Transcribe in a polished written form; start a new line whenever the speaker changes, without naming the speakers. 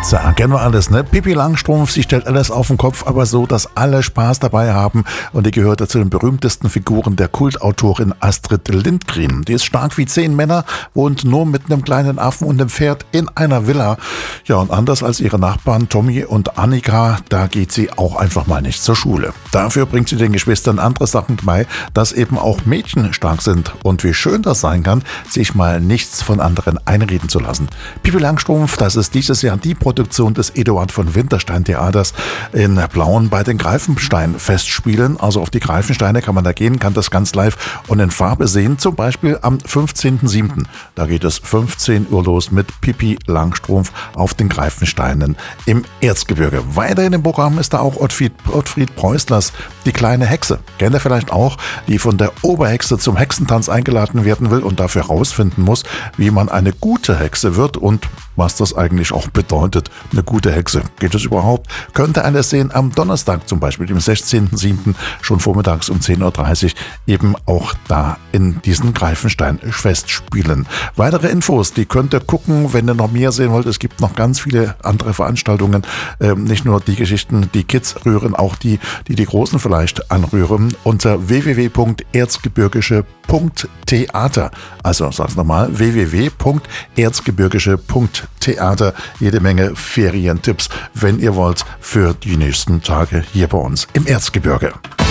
So, kennen wir alles, ne? Pippi Langstrumpf, sie stellt alles auf den Kopf, aber so, dass alle Spaß dabei haben. Und die gehört zu den berühmtesten Figuren der Kultautorin Astrid Lindgren. Die ist stark wie 10 Männer, wohnt nur mit einem kleinen Affen und einem Pferd in einer Villa. Ja, und anders als ihre Nachbarn Tommy und Annika, da geht sie auch einfach mal nicht zur Schule. Dafür bringt sie den Geschwistern andere Sachen bei, dass eben auch Mädchen stark sind. Und wie schön das sein kann, sich mal nichts von anderen einreden zu lassen. Pippi Langstrumpf, das ist dieses Jahr die Produktion des Eduard von Winterstein Theaters in Plauen bei den Greifenstein-Festspielen. Also auf die Greifensteine kann man da gehen, kann das ganz live und in Farbe sehen. Zum Beispiel am 15.07. Da geht es 15 Uhr los mit Pippi Langstrumpf auf den Greifensteinen im Erzgebirge. Weiterhin im Programm ist da auch Ottfried Preußlers Die kleine Hexe. Kennt ihr vielleicht auch, die von der Oberhexe zum Hexentanz eingeladen werden will und dafür herausfinden muss, wie man eine gute Hexe wird und was das eigentlich auch bedeutet, eine gute Hexe. Geht es überhaupt? Könnte einer sehen am Donnerstag zum Beispiel, dem 16.07. schon vormittags um 10.30 Uhr eben auch da in diesen Greifenstein-Festspielen. Weitere Infos, die könnt ihr gucken, wenn ihr noch mehr sehen wollt. Es gibt noch ganz viele andere Veranstaltungen. Nicht nur die Geschichten, die Kids rühren, auch die Großen vielleicht anrühren. Unter www.erzgebirgische.theater. Also sag's nochmal, www.erzgebirgische.theater. Jede Menge Ferientipps, wenn ihr wollt, für die nächsten Tage hier bei uns im Erzgebirge.